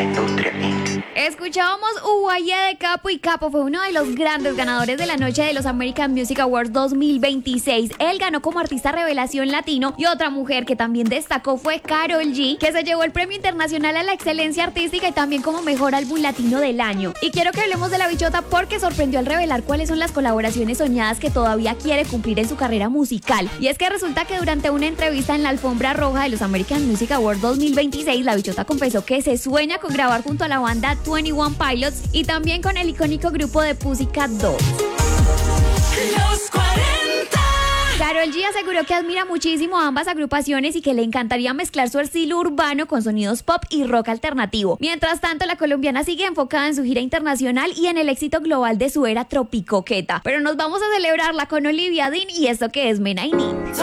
Industria Inc. Escuchábamos Uguayé de Capo, y Capo fue uno de los grandes ganadores de la noche de los American Music Awards 2026. Él ganó como artista revelación latino, y otra mujer que también destacó fue Karol G, que se llevó el premio internacional a la excelencia artística y también como mejor álbum latino del año. Y quiero que hablemos de La Bichota porque sorprendió al revelar cuáles son las colaboraciones soñadas que todavía quiere cumplir en su carrera musical. Y es que resulta que durante una entrevista en la alfombra roja de los American Music Awards 2026, La Bichota confesó que se sueña con grabar junto a la banda 21 Pilots y también con el icónico grupo de Pussycat Dolls. Los 40. Karol G aseguró que admira muchísimo a ambas agrupaciones y que le encantaría mezclar su estilo urbano con sonidos pop y rock alternativo. Mientras tanto, la colombiana sigue enfocada en su gira internacional y en el éxito global de su era tropicoqueta. Pero nos vamos a celebrarla con Olivia Dean y esto que es Mena y Nin.